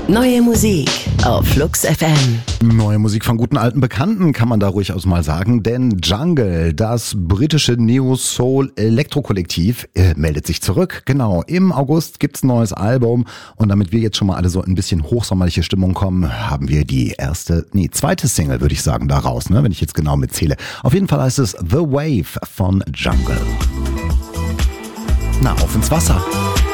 Neue Musik auf Flux FM. Neue Musik von guten alten Bekannten, kann man da ruhig aus mal sagen, denn Jungle, das britische Neo-Soul-Elektro-Kollektiv, meldet sich zurück. Genau, im August gibt's ein neues Album und damit wir jetzt schon mal alle so ein bisschen hochsommerliche Stimmung kommen, haben wir die zweite Single, würde ich sagen, da raus, ne, wenn ich jetzt genau mitzähle. Auf jeden Fall heißt es The Wave von Jungle. Na, auf ins Wasser.